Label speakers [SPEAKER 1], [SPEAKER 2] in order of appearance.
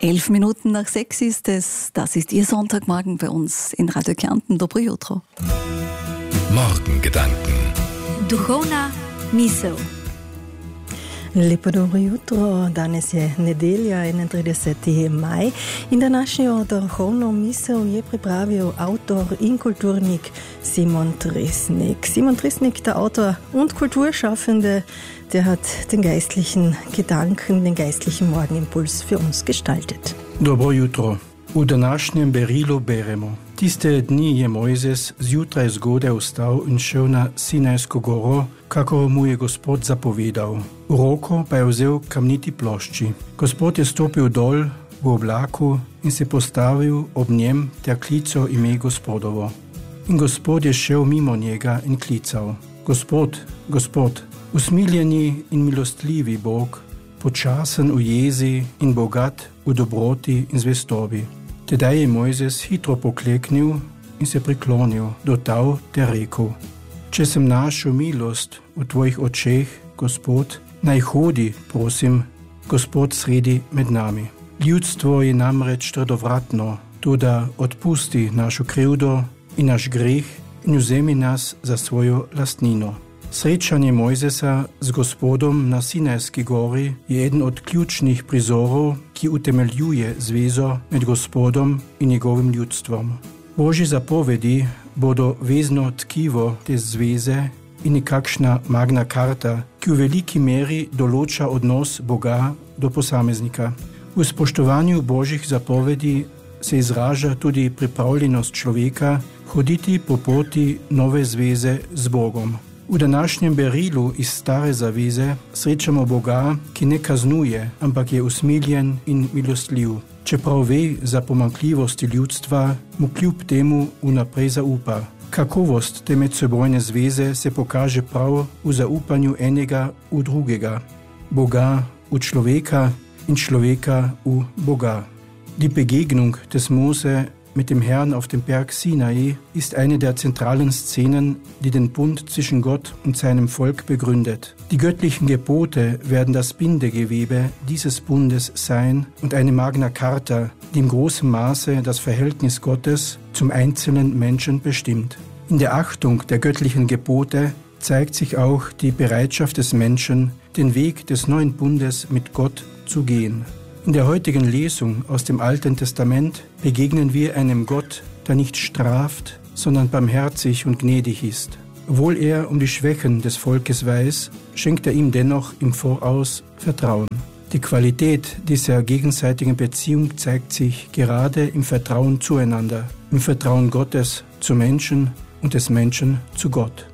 [SPEAKER 1] 5:11 ist es. Das ist Ihr Sonntagmorgen bei uns in Radio Kärnten. Dobro jutro.
[SPEAKER 2] Morgengedanken.
[SPEAKER 3] Duhovna misel.
[SPEAKER 4] Lepo dobro jutro, danes je nedelja, 31. maj in današnjo duhovno misel je pripravil autor in kulturnik Simon Tresnik. Simon Tresnik, der Autor und Kulturschaffende, der hat den geistlichen Gedanken, den geistlichen Morgenimpuls für uns gestaltet.
[SPEAKER 5] Dobro jutro. V današnjem berilu beremo. Tiste dni je Mojzes zjutraj zgodaj vstal in šel na Sinajsko goro, kako mu je Gospod zapovedal. V roko pa je vzel kamniti plošči. Gospod je stopil dol v oblaku in se postavil ob njem ter klical ime Gospodovo. In Gospod je šel mimo njega in klical: Gospod, Gospod, usmiljeni in milostljivi Bog, počasen v jezi in bogat v dobroti in zvestobi. Tedaj je Mojzes hitro pokleknil in se priklonil do tal ter rekel: Če sem našel milost v tvojih očeh, Gospod, naj hodi, prosim, Gospod sredi med nami. Ljudstvo je namreč trdovratno, toda odpusti našo krivdo in naš greh in vzemi nas za svojo lastnino. Srečanje Mojzesa z Gospodom na Sinajski gori je eden od ključnih prizorov, ki utemeljuje zvezo med Gospodom in njegovim ljudstvom. Božji zapovedi bodo vezno tkivo te zveze in nekakšna magna carta, ki v veliki meri določa odnos Boga do posameznika. V spoštovanju Božjih zapovedi se izraža tudi pripravljenost človeka hoditi po poti nove zveze z Bogom. V današnjem berilu iz Stare zaveze srečamo Boga, ki ne kaznuje, ampak je usmiljen in milostljiv. Čeprav ve za pomanjkljivosti ljudstva, mu kljub temu vnaprej zaupa. Kakovost te medsebojne zveze se pokaže prav v zaupanju enega v drugega. Boga v človeka in človeka v Boga. Die Begegnung des Mose mit dem Herrn auf dem Berg Sinai ist eine der zentralen Szenen, die den Bund zwischen Gott und seinem Volk begründet. Die göttlichen Gebote werden das Bindegewebe dieses Bundes sein und eine Magna Carta, die im großen Maße das Verhältnis Gottes zum einzelnen Menschen bestimmt. In der Achtung der göttlichen Gebote zeigt sich auch die Bereitschaft des Menschen, den Weg des neuen Bundes mit Gott zu gehen. In der heutigen Lesung aus dem Alten Testament begegnen wir einem Gott, der nicht straft, sondern barmherzig und gnädig ist. Obwohl er um die Schwächen des Volkes weiß, schenkt er ihm dennoch im Voraus Vertrauen. Die Qualität dieser gegenseitigen Beziehung zeigt sich gerade im Vertrauen zueinander, im Vertrauen Gottes zu Menschen und des Menschen zu Gott.